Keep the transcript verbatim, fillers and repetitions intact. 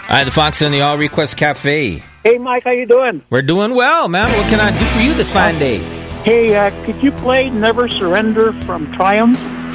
Hi, the Fox and the All Request Cafe. Hey, Mike, how you doing? We're doing well, man. What can I do for you this fine day? Hey, uh, could you play Never Surrender from Triumph?